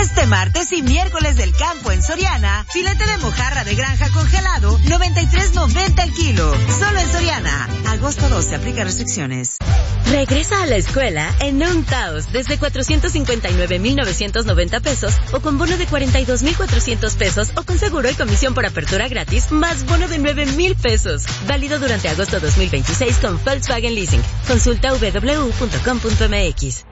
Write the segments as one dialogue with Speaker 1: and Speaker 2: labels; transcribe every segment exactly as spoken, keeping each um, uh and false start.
Speaker 1: Este martes y miércoles del campo en Soriana, filete de mojarra de granja congelado, noventa y tres noventa el kilo. Solo en Soriana. Agosto doce, aplica restricciones.
Speaker 2: Regresa a la escuela en un Taos desde cuatrocientos cincuenta y nueve mil novecientos noventa pesos o con bono de cuarenta y dos mil cuatrocientos pesos o con seguro y comisión por apertura gratis más bono de nueve mil pesos. Válido durante agosto dos mil veintiséis con Volkswagen Leasing. Consulta doble u doble u doble u punto com punto m x.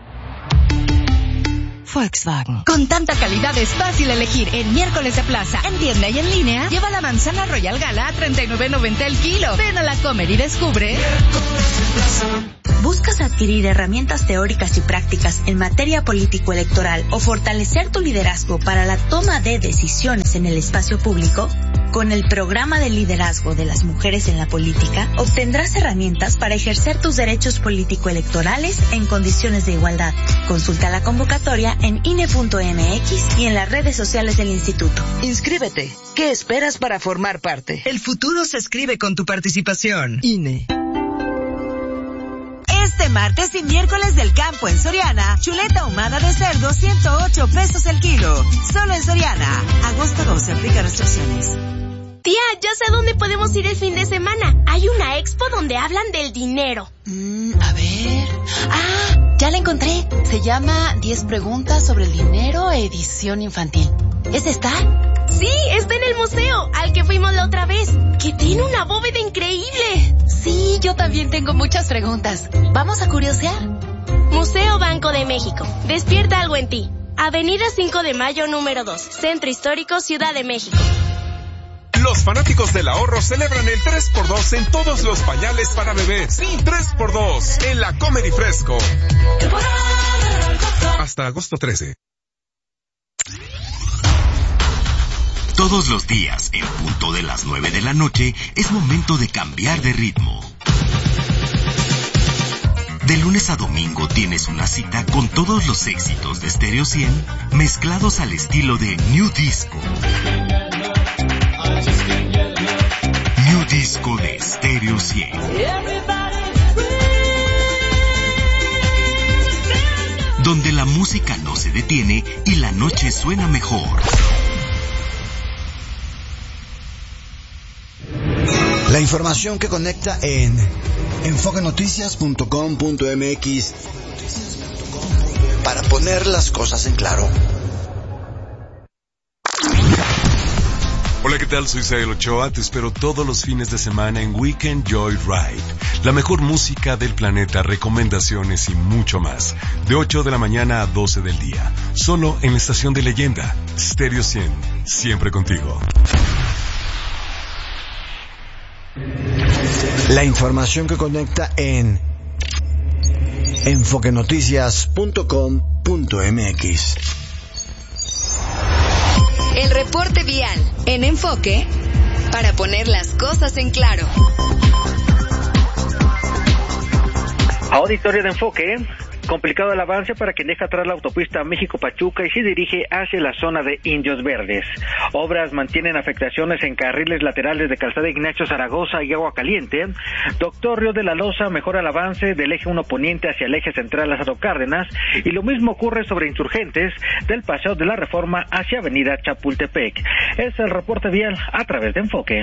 Speaker 3: Volkswagen. Con tanta calidad es fácil elegir. En miércoles de plaza, en tienda y en línea, lleva la manzana Royal Gala a treinta y nueve noventa el kilo. Ven a la Comer y descubre.
Speaker 4: ¿Buscas adquirir herramientas teóricas y prácticas en materia político-electoral o fortalecer tu liderazgo para la toma de decisiones en el espacio público? Con el programa de liderazgo de las mujeres en la política, obtendrás herramientas para ejercer tus derechos político-electorales en condiciones de igualdad. Consulta la convocatoria en I N E punto M X y en las redes sociales del instituto.
Speaker 5: Inscríbete. ¿Qué esperas para formar parte?
Speaker 6: El futuro se escribe con tu participación. I N E.
Speaker 1: Este martes y miércoles del campo en Soriana, chuleta ahumada de cerdo, ciento ocho pesos el kilo. Solo en Soriana. Agosto doce, aplica restricciones.
Speaker 7: Tía, ya sé dónde podemos ir el fin de semana. Hay una expo donde hablan del dinero.
Speaker 8: Mm, a ver... ¡Ah! Ya la encontré. Se llama diez preguntas sobre el dinero, edición infantil. ¿Es esta?
Speaker 7: Sí, está en el museo, al que fuimos la otra vez, que tiene una bóveda increíble.
Speaker 8: Sí, yo también tengo muchas preguntas. ¿Vamos a curiosear?
Speaker 7: Museo Banco de México. Despierta algo en ti. Avenida cinco de mayo, número dos. Centro Histórico, Ciudad de México.
Speaker 9: Los fanáticos del ahorro celebran el tres por dos en todos los pañales para bebés. Sí, tres por dos en la Comer y Fresco. Hasta agosto trece.
Speaker 10: Todos los días, en punto de las nueve de la noche, es momento de cambiar de ritmo. De lunes a domingo tienes una cita con todos los éxitos de Stereo cien, mezclados al estilo de New Disco. New Disco de Stereo cien. Donde la música no se detiene y la noche suena mejor.
Speaker 11: La información que conecta en enfoque noticias punto com punto m x para poner las cosas en claro.
Speaker 12: Hola, ¿qué tal? Soy Sael Ochoa, te espero todos los fines de semana en Weekend Joyride. La mejor música del planeta, recomendaciones y mucho más. De ocho de la mañana a doce del día. Solo en la estación de leyenda, Stereo cien, siempre contigo.
Speaker 11: La información que conecta en enfoque noticias punto com punto m x.
Speaker 3: El reporte vial en Enfoque para poner las cosas en claro.
Speaker 13: Auditorio de Enfoque. Complicado el avance para quien deja atrás la autopista México-Pachuca y se dirige hacia la zona de Indios Verdes. Obras mantienen afectaciones en carriles laterales de Calzada Ignacio Zaragoza y Agua Caliente. Doctor Río de la Loza mejora el avance del eje uno poniente hacia el eje central Lázaro Cárdenas, y lo mismo ocurre sobre Insurgentes del Paseo de la Reforma hacia Avenida Chapultepec. Es el reporte vial a través de Enfoque.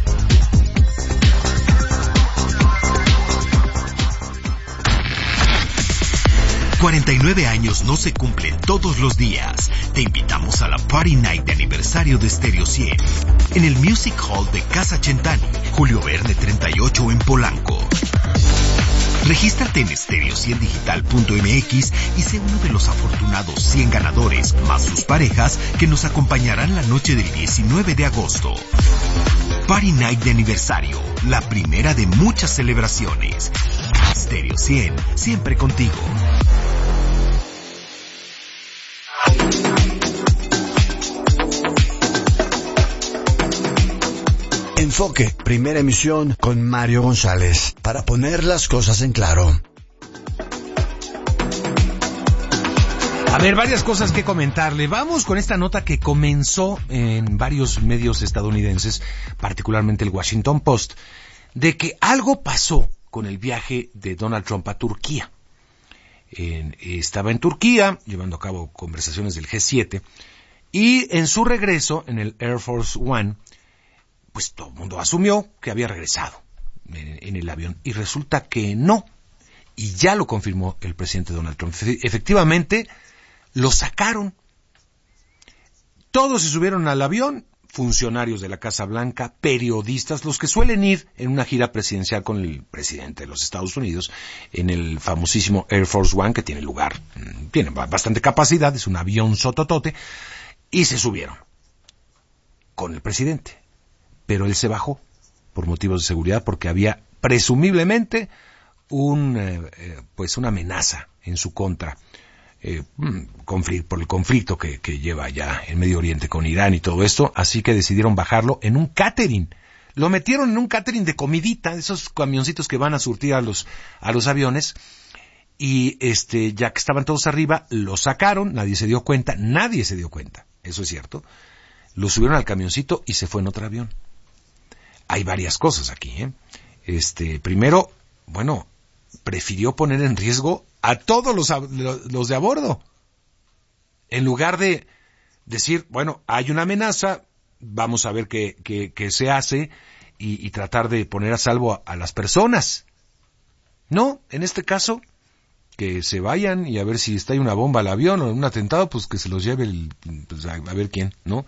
Speaker 10: cuarenta y nueve años no se cumplen todos los días. Te invitamos a la Party Night de aniversario de Stereo cien en el Music Hall de Casa Chentani, Julio Verne treinta y ocho en Polanco. Regístrate en stereo cien digital punto m x y sé uno de los afortunados cien ganadores, más sus parejas, que nos acompañarán la noche del diecinueve de agosto. Party Night de aniversario, la primera de muchas celebraciones. Stereo cien, siempre contigo.
Speaker 11: Enfoque, primera emisión con Mario González, para poner las cosas en claro.
Speaker 14: A ver, varias cosas que comentarle. Vamos con esta nota que comenzó en varios medios estadounidenses, particularmente el Washington Post, de que algo pasó con el viaje de Donald Trump a Turquía. en, estaba en Turquía llevando a cabo conversaciones del G siete y en su regreso en el Air Force One, pues todo el mundo asumió que había regresado en, en el avión y resulta que no. Y ya lo confirmó el presidente Donald Trump. Efectivamente, lo sacaron. Todos se subieron al avión, funcionarios de la Casa Blanca, periodistas, los que suelen ir en una gira presidencial con el presidente de los Estados Unidos, en el famosísimo Air Force One, que tiene lugar, tiene bastante capacidad, es un avión sototote, y se subieron con el presidente. Pero él se bajó por motivos de seguridad, porque había presumiblemente un, eh, pues una amenaza en su contra. Eh, conflicto, por el conflicto que, que lleva ya en Medio Oriente con Irán y todo esto, así que decidieron bajarlo en un catering. Lo metieron en un catering de comidita, esos camioncitos que van a surtir a los a los aviones, y este ya que estaban todos arriba, lo sacaron, nadie se dio cuenta, nadie se dio cuenta, eso es cierto. Lo subieron al camioncito y se fue en otro avión. Hay varias cosas aquí, ¿eh? Este, primero, bueno, prefirió poner en riesgo a todos los, los de a bordo. En lugar de decir, bueno, hay una amenaza, vamos a ver qué, qué, qué se hace y, y tratar de poner a salvo a, a las personas. No, en este caso, que se vayan y a ver si está ahí una bomba al avión o un atentado, pues que se los lleve el, pues a, a ver quién, ¿no?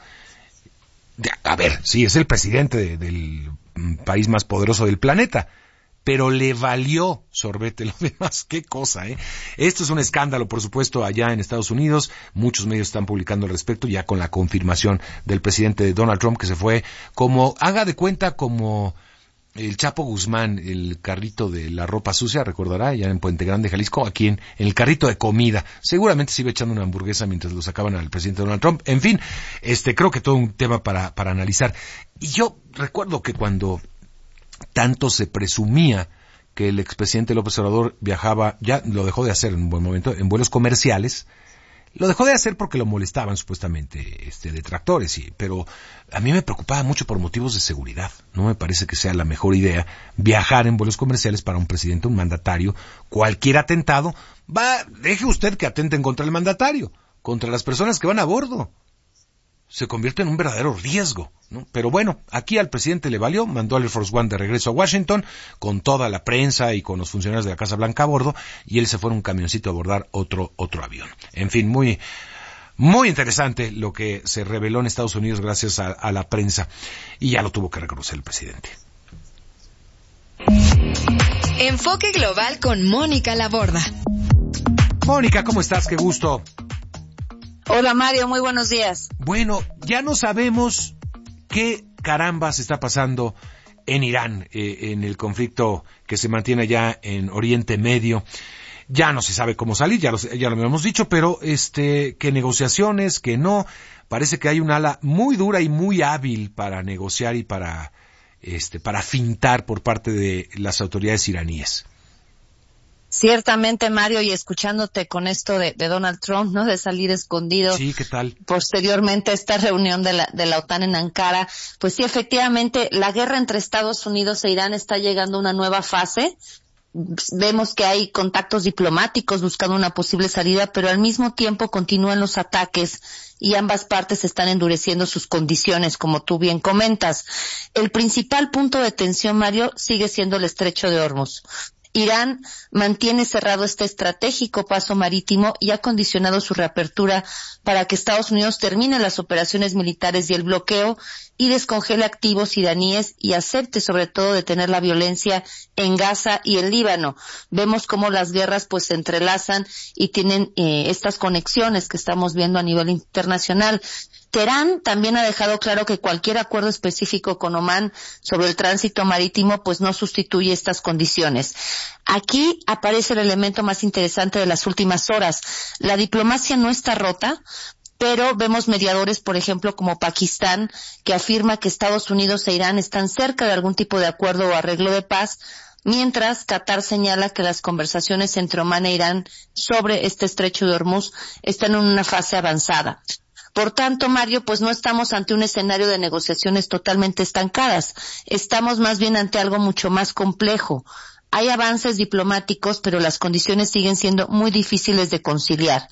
Speaker 14: A ver, sí, es el presidente de, del país más poderoso del planeta, pero le valió sorbete lo demás. Qué cosa, ¿eh? Esto es un escándalo, por supuesto, allá en Estados Unidos. Muchos medios están publicando al respecto, ya con la confirmación del presidente Donald Trump, que se fue como, haga de cuenta, como el Chapo Guzmán, el carrito de la ropa sucia, recordará, allá en Puente Grande, Jalisco, aquí en, en el carrito de comida. Seguramente se iba echando una hamburguesa mientras lo sacaban al presidente Donald Trump. En fin, este, creo que todo un tema para, para analizar. Y yo recuerdo que cuando tanto se presumía que el expresidente López Obrador viajaba, ya lo dejó de hacer en un buen momento, en vuelos comerciales, lo dejó de hacer porque lo molestaban supuestamente este detractores, sí, pero a mí me preocupaba mucho por motivos de seguridad. No me parece que sea la mejor idea viajar en vuelos comerciales para un presidente, un mandatario. Cualquier atentado, va, deje usted que atenten contra el mandatario, contra las personas que van a bordo. Se convierte en un verdadero riesgo, ¿no? Pero bueno, aquí al presidente le valió, mandó al Air Force One de regreso a Washington, con toda la prensa y con los funcionarios de la Casa Blanca a bordo, y él se fue en un camioncito a abordar otro, otro avión. En fin, muy, muy interesante lo que se reveló en Estados Unidos gracias a, a la prensa, y ya lo tuvo que reconocer el presidente.
Speaker 3: Enfoque Global con Mónica Laborda.
Speaker 14: Mónica, ¿cómo estás? Qué gusto.
Speaker 15: Hola Mario, muy buenos días.
Speaker 14: Bueno, ya no sabemos qué carambas está pasando en Irán, eh, en el conflicto que se mantiene allá en Oriente Medio. Ya no se sabe cómo salir, ya lo, ya lo habíamos dicho, pero este, que negociaciones, que no, parece que hay un ala muy dura y muy hábil para negociar y para, este, para fintar por parte de las autoridades iraníes.
Speaker 15: Ciertamente, Mario, y escuchándote con esto de, de Donald Trump, ¿no? De salir escondido.
Speaker 14: Sí, ¿qué tal?
Speaker 15: Posteriormente a esta reunión de la, de la OTAN en Ankara, pues sí, efectivamente, la guerra entre Estados Unidos e Irán está llegando a una nueva fase. Vemos que hay contactos diplomáticos buscando una posible salida, pero al mismo tiempo continúan los ataques y ambas partes están endureciendo sus condiciones, como tú bien comentas. El principal punto de tensión, Mario, sigue siendo el estrecho de Hormuz. Irán mantiene cerrado este estratégico paso marítimo y ha condicionado su reapertura para que Estados Unidos termine las operaciones militares y el bloqueo y descongele activos iraníes y acepte sobre todo detener la violencia en Gaza y el Líbano. Vemos cómo las guerras pues se entrelazan y tienen eh, estas conexiones que estamos viendo a nivel internacional. Teherán también ha dejado claro que cualquier acuerdo específico con Omán sobre el tránsito marítimo pues no sustituye estas condiciones. Aquí aparece el elemento más interesante de las últimas horas. La diplomacia no está rota, pero vemos mediadores, por ejemplo, como Pakistán, que afirma que Estados Unidos e Irán están cerca de algún tipo de acuerdo o arreglo de paz, mientras Qatar señala que las conversaciones entre Omán e Irán sobre este estrecho de Hormuz están en una fase avanzada. Por tanto, Mario, pues no estamos ante un escenario de negociaciones totalmente estancadas. Estamos más bien ante algo mucho más complejo. hay avances diplomáticos, pero las condiciones siguen siendo muy difíciles de conciliar.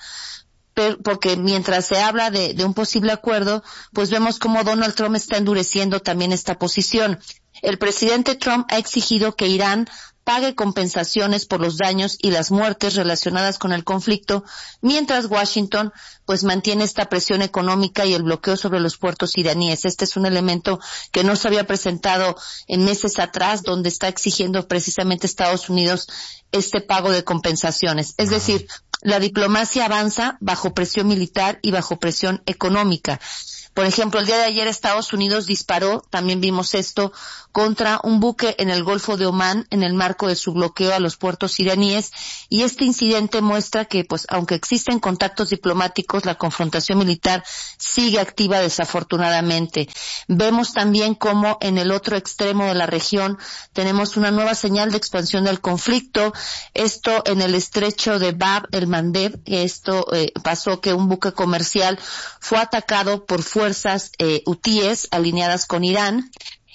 Speaker 15: Porque mientras se habla de, de un posible acuerdo, pues vemos cómo Donald Trump está endureciendo también esta posición. El presidente Trump ha exigido que Irán pague compensaciones por los daños y las muertes relacionadas con el conflicto, mientras Washington pues mantiene esta presión económica y el bloqueo sobre los puertos iraníes. Este es un elemento que no se había presentado en meses atrás, donde está exigiendo precisamente Estados Unidos este pago de compensaciones. Es decir, la diplomacia avanza bajo presión militar y bajo presión económica. Por ejemplo, el día de ayer Estados Unidos disparó, también vimos esto, contra un buque en el Golfo de Omán en el marco de su bloqueo a los puertos iraníes, y este incidente muestra que, pues, aunque existen contactos diplomáticos, la confrontación militar sigue activa desafortunadamente. Vemos también cómo en el otro extremo de la región tenemos una nueva señal de expansión del conflicto, esto en el estrecho de Bab el-Mandeb. Esto eh, pasó que un buque comercial fue atacado por fuerzas eh, hutíes alineadas con Irán,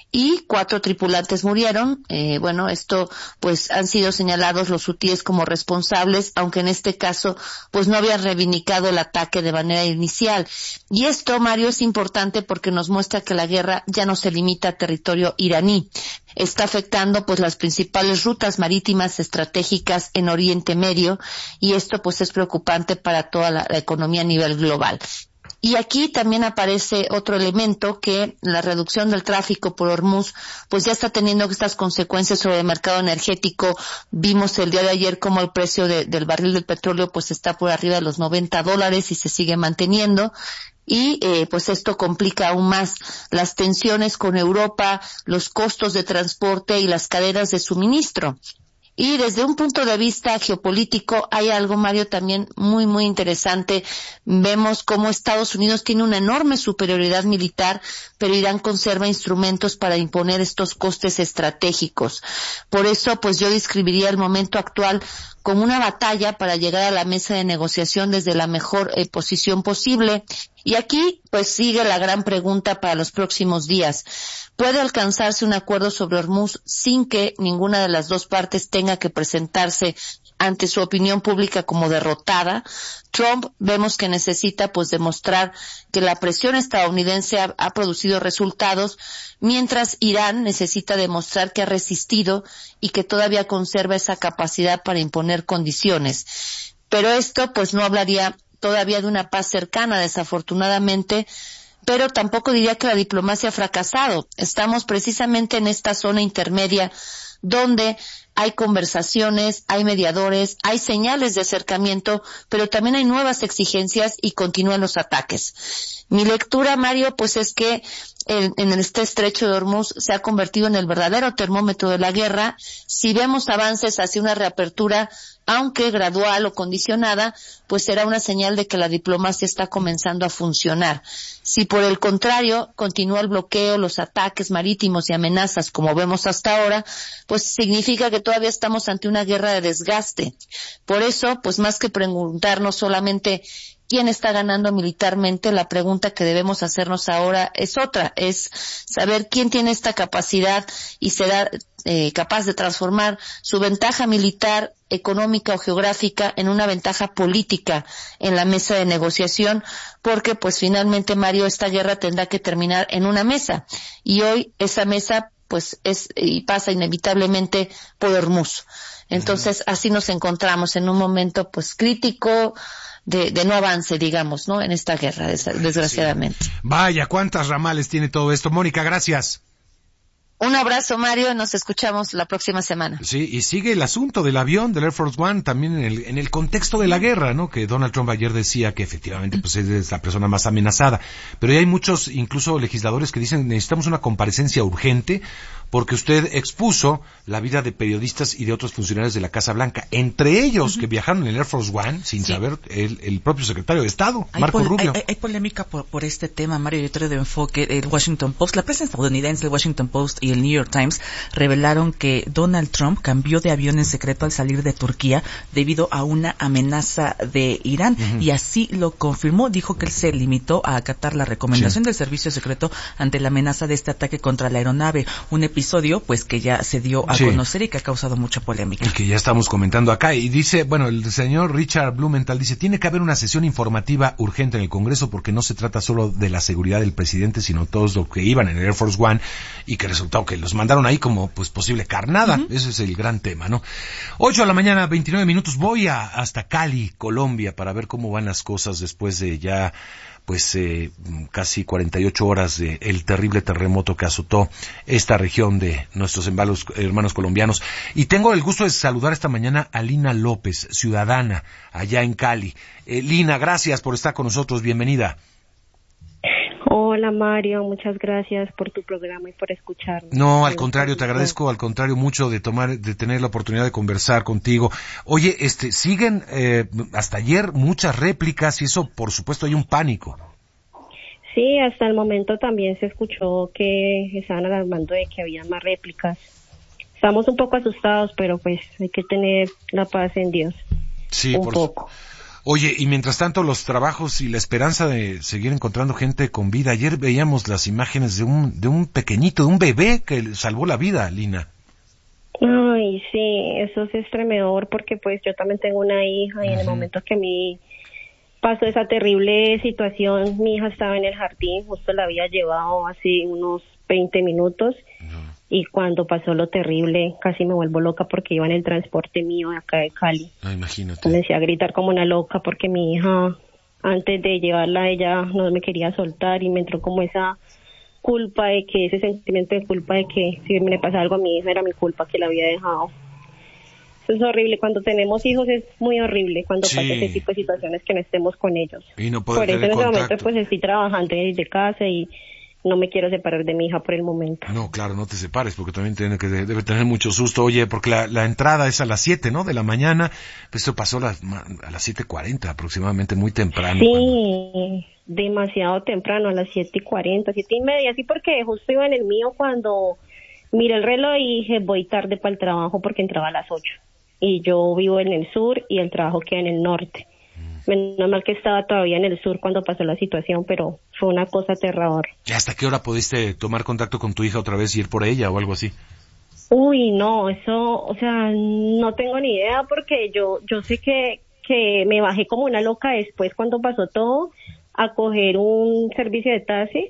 Speaker 15: y cuatro tripulantes murieron. Eh, bueno, esto pues han sido señalados los hutíes como responsables, aunque en este caso pues no habían reivindicado el ataque de manera inicial. Y esto, Mario, es importante porque nos muestra que la guerra ya no se limita a territorio iraní. Está afectando pues las principales rutas marítimas estratégicas en Oriente Medio, y esto pues es preocupante para toda la, la economía a nivel global. Y aquí también aparece otro elemento, que la reducción del tráfico por Hormuz pues ya está teniendo estas consecuencias sobre el mercado energético. Vimos el día de ayer cómo el precio de, del barril del petróleo pues está por arriba de los noventa dólares y se sigue manteniendo. Y eh, pues esto complica aún más las tensiones con Europa, los costos de transporte y las cadenas de suministro. Y desde un punto de vista geopolítico hay algo, Mario, también muy, muy interesante. Vemos cómo Estados Unidos tiene una enorme superioridad militar, pero Irán conserva instrumentos para imponer estos costes estratégicos. Por eso, pues yo describiría el momento actual como una batalla para llegar a la mesa de negociación desde la mejor eh, posición posible. Y aquí, pues, sigue la gran pregunta para los próximos días. ¿Puede alcanzarse un acuerdo sobre Hormuz sin que ninguna de las dos partes tenga que presentarse ante su opinión pública como derrotada? Trump vemos que necesita pues demostrar que la presión estadounidense ha, ha producido resultados, mientras Irán necesita demostrar que ha resistido y que todavía conserva esa capacidad para imponer condiciones. Pero esto pues no hablaría todavía de una paz cercana, desafortunadamente, pero tampoco diría que la diplomacia ha fracasado. Estamos precisamente en esta zona intermedia donde hay conversaciones, hay mediadores, hay señales de acercamiento, pero también hay nuevas exigencias y continúan los ataques. Mi lectura, Mario, pues es que en, en este estrecho de Hormuz se ha convertido en el verdadero termómetro de la guerra. Si vemos avances hacia una reapertura, aunque gradual o condicionada, pues será una señal de que la diplomacia está comenzando a funcionar. Si por el contrario continúa el bloqueo, los ataques marítimos y amenazas como vemos hasta ahora, pues significa que todavía estamos ante una guerra de desgaste. Por eso, pues más que preguntarnos solamente quién está ganando militarmente, la pregunta que debemos hacernos ahora es otra, es saber quién tiene esta capacidad y será eh, capaz de transformar su ventaja militar, económica o geográfica en una ventaja política en la mesa de negociación, porque pues finalmente, Mario, esta guerra tendrá que terminar en una mesa, y hoy esa mesa pues es y pasa inevitablemente por Hormuz. Entonces, así nos encontramos en un momento pues crítico, de, de no avance, digamos, ¿no? En esta guerra, desgraciadamente.
Speaker 14: Sí. Vaya, cuántas ramales tiene todo esto. Mónica, gracias.
Speaker 15: Un abrazo, Mario, nos escuchamos la próxima semana.
Speaker 14: Sí, y sigue el asunto del avión, del Air Force One, también en el, en el contexto de la guerra, ¿no? Que Donald Trump ayer decía que efectivamente pues es la persona más amenazada. Pero hay muchos, incluso legisladores, que dicen necesitamos una comparecencia urgente porque usted expuso la vida de periodistas y de otros funcionarios de la Casa Blanca, entre ellos uh-huh. que viajaron en el Air Force One sin sí. saber el, el propio secretario de Estado, hay Marco pol- Rubio.
Speaker 16: Hay, hay polémica por, por este tema, Mario, editor de Enfoque, el Washington Post, la prensa estadounidense, el Washington Post y el New York Times revelaron que Donald Trump cambió de avión en secreto al salir de Turquía debido a una amenaza de Irán, uh-huh. y así lo confirmó. Dijo que él se limitó a acatar la recomendación sí. del servicio secreto ante la amenaza de este ataque contra la aeronave, un episodio pues que ya se dio a sí. conocer y que ha causado mucha polémica.
Speaker 14: Y que ya estamos comentando acá, y dice, bueno, el señor Richard Blumenthal dice, tiene que haber una sesión informativa urgente en el Congreso porque no se trata solo de la seguridad del presidente, sino todos los que iban en el Air Force One y que resultó que los mandaron ahí como pues posible carnada. Uh-huh. Ese es el gran tema, ¿no? ocho de la mañana, veintinueve minutos, voy a hasta Cali, Colombia, para ver cómo van las cosas después de ya pues eh, casi cuarenta y ocho horas de el terrible terremoto que azotó esta región de nuestros embalos, hermanos colombianos. Y tengo el gusto de saludar esta mañana a Lina López, ciudadana allá en Cali. Eh, Lina, gracias por estar con nosotros, bienvenida.
Speaker 17: Hola Mario, muchas gracias por tu programa y por escucharme.
Speaker 14: No, al contrario, te agradezco, al contrario mucho de tomar, de tener la oportunidad de conversar contigo. Oye, este, siguen eh, hasta ayer muchas réplicas y eso, por supuesto, hay un pánico.
Speaker 17: Sí, hasta el momento también se escuchó que estaban alarmando de que había más réplicas. Estamos un poco asustados, pero pues hay que tener la paz en Dios.
Speaker 14: Sí,
Speaker 17: un
Speaker 14: por
Speaker 17: poco.
Speaker 14: Oye, y mientras tanto los trabajos y la esperanza de seguir encontrando gente con vida. Ayer veíamos las imágenes de un de un pequeñito, de un bebé que salvó la vida, Lina.
Speaker 17: Ay, sí, eso es estremecedor porque pues yo también tengo una hija y uh-huh. en el momento que mi pasó esa terrible situación, mi hija estaba en el jardín, justo la había llevado hace unos veinte minutos. Uh-huh. Y cuando pasó lo terrible, casi me vuelvo loca porque iba en el transporte mío de acá de Cali.
Speaker 14: Ah, imagínate.
Speaker 17: Comencé a gritar como una loca porque mi hija, antes de llevarla, ella no me quería soltar y me entró como esa culpa de que, ese sentimiento de culpa de que si me le pasaba algo a mi hija era mi culpa que la había dejado. Eso es horrible. Cuando tenemos hijos es muy horrible cuando sí. pasa ese tipo de situaciones que no estemos con ellos.
Speaker 14: Y no
Speaker 17: Por eso en ese
Speaker 14: contacto.
Speaker 17: momento pues estoy trabajando desde casa y no me quiero separar de mi hija por el momento.
Speaker 14: No, claro, no te separes, porque también tiene que, debe tener mucho susto. Oye, porque la, la entrada es a las siete, ¿no?, de la mañana. Pues esto pasó a las, a las siete cuarenta aproximadamente, muy temprano.
Speaker 17: Sí,
Speaker 14: cuando...
Speaker 17: demasiado temprano, a las siete y cuarenta, siete y media, sí, porque justo iba en el mío cuando miré el reloj y dije, voy tarde para el trabajo porque entraba a las ocho. Y yo vivo en el sur y el trabajo queda en el norte. Menos mal que estaba todavía en el sur cuando pasó la situación, pero fue una cosa aterradora.
Speaker 14: ¿Y hasta qué hora pudiste tomar contacto con tu hija otra vez y ir por ella o algo así?
Speaker 17: Uy, no, eso, o sea, no tengo ni idea porque yo yo sé que, que me bajé como una loca después cuando pasó todo a coger un servicio de taxi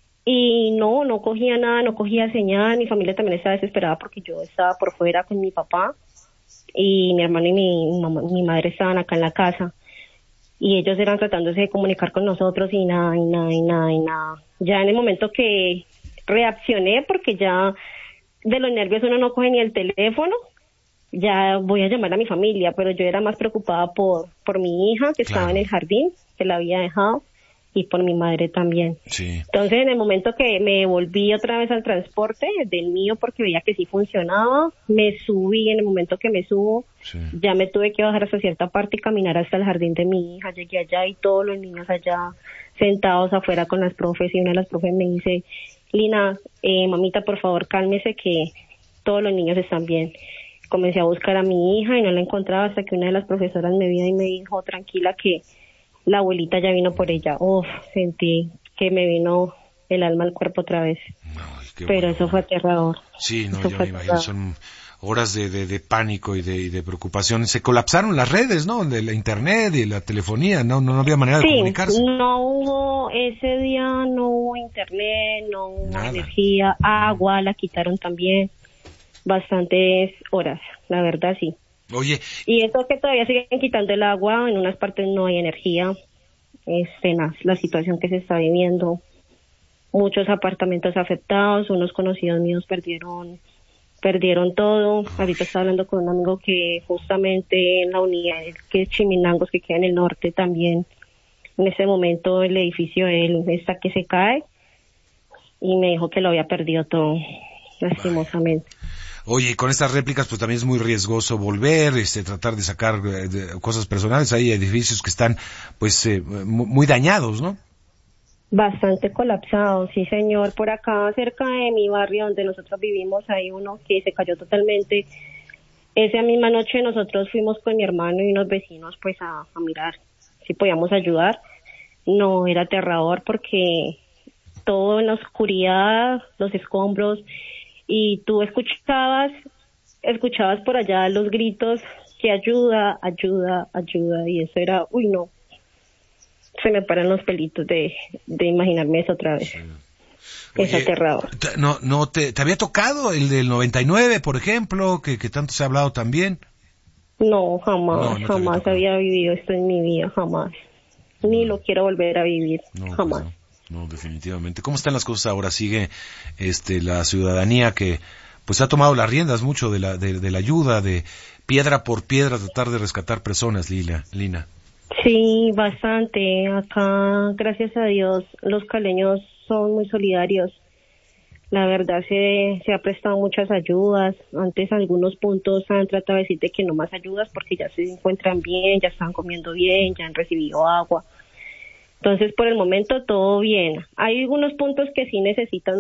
Speaker 17: y no, no cogía nada, no cogía señal, mi familia también estaba desesperada porque yo estaba por fuera con mi papá y mi hermano y mi, mamá, mi madre estaban acá en la casa. Y ellos eran tratándose de comunicar con nosotros y nada, y nada, y nada, y nada. Ya en el momento que reaccioné, porque ya de los nervios uno no coge ni el teléfono, ya voy a llamar a mi familia, pero yo era más preocupada por, por mi hija, que claro. estaba en el jardín, que la había dejado, y por mi madre también.
Speaker 14: Sí.
Speaker 17: Entonces, en el momento que me volví otra vez al transporte, del mío, porque veía que sí funcionaba, me subí, en el momento que me subo, sí. ya me tuve que bajar hasta cierta parte y caminar hasta el jardín de mi hija. Llegué allá y todos los niños allá sentados afuera con las profes, y una de las profes me dice, Lina, eh, mamita, por favor, cálmese que todos los niños están bien. Comencé a buscar a mi hija y no la encontraba hasta que una de las profesoras me vio y me dijo, tranquila, que la abuelita ya vino por ella. Uf, sentí que me vino el alma al cuerpo otra vez.
Speaker 14: Ay,
Speaker 17: Pero
Speaker 14: bueno.
Speaker 17: Eso fue aterrador.
Speaker 14: Sí, no,
Speaker 17: eso
Speaker 14: yo me imagino, son horas de, de, de pánico y de, y de preocupación. Se colapsaron las redes, ¿no?, de la internet y la telefonía, no, no, no había manera
Speaker 17: sí,
Speaker 14: de comunicarse.
Speaker 17: No hubo, ese día no hubo internet, no hubo Nada. energía, agua, la quitaron también. Bastantes horas, la verdad, sí.
Speaker 14: Oye.
Speaker 17: Y eso que todavía siguen quitando el agua, en unas partes no hay energía, es tenaz la situación que se está viviendo. Muchos apartamentos afectados, unos conocidos míos perdieron perdieron todo. Ahorita estaba hablando con un amigo que justamente en la unidad que es Chiminangos, que queda en el norte también, en ese momento el edificio de él está que se cae y me dijo que lo había perdido todo, lastimosamente.
Speaker 14: Oye, y con estas réplicas pues también es muy riesgoso volver, este, tratar de sacar eh, de, cosas personales. Hay edificios que están pues eh, muy dañados, ¿no?
Speaker 17: Bastante colapsado, sí señor. Por acá cerca de mi barrio donde nosotros vivimos hay uno que se cayó totalmente. Esa misma noche nosotros fuimos con mi hermano y unos vecinos pues a, a mirar si podíamos ayudar. No, era aterrador porque todo en la oscuridad, los escombros, y tú escuchabas, escuchabas por allá los gritos que ayuda, ayuda, ayuda, y eso era, uy no, se me paran los pelitos de, de imaginarme eso otra vez. Sí. Es
Speaker 14: Oye,
Speaker 17: aterrador.
Speaker 14: No, no te, ¿te había tocado el del noventa y nueve, por ejemplo, que, que tanto se ha hablado también?
Speaker 17: No, jamás,
Speaker 14: no, no
Speaker 17: jamás había, había vivido esto en mi vida, jamás. Ni lo quiero volver a vivir,
Speaker 14: no,
Speaker 17: jamás.
Speaker 14: Pues no, no, definitivamente. ¿Cómo están las cosas ahora? Sigue este la ciudadanía que pues ha tomado las riendas mucho de la de, de la ayuda, de piedra por piedra tratar de rescatar personas, Lila, Lina.
Speaker 17: Sí, bastante. Acá, gracias a Dios, los caleños son muy solidarios. La verdad se, se ha prestado muchas ayudas. Antes algunos puntos han tratado de decirte que no más ayudas porque ya se encuentran bien, ya están comiendo bien, ya han recibido agua. Entonces, por el momento todo bien. Hay algunos puntos que sí necesitan